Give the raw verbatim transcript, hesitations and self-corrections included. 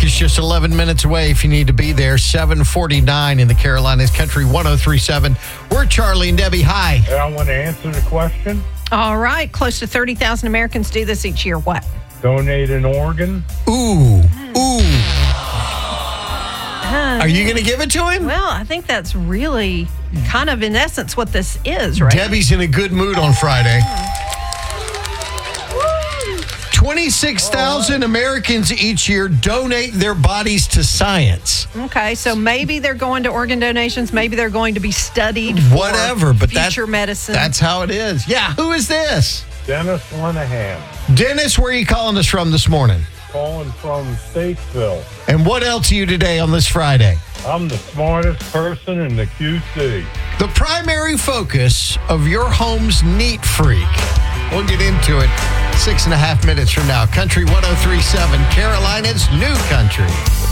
Park is just eleven minutes away if you need to be there. seven forty-nine in the Carolinas, Country one oh three point seven. We're Charlie and Debbie. Hi. Hey, I want to answer the question. All right. Close to thirty thousand Americans do this each year. What? Donate an organ. Ooh. Ooh. Are you going to give it to him? Well, I think that's really kind of, in essence, what this is, right? Debbie's in a good mood on Friday. twenty-six thousand Americans each year donate their bodies to science. Okay, so maybe they're going to organ donations. Maybe they're going to be studied for Whatever, but future that, medicine. That's how it is. Yeah, who is this? Dennis Linehan. Dennis, where are you calling us from this morning? Calling from Statesville. And what else are you today on this Friday? I'm the smartest person in the Q C. The primary focus of your home's neat freak. We'll get into it six and a half minutes from now. Country one oh three point seven, Carolina's new country.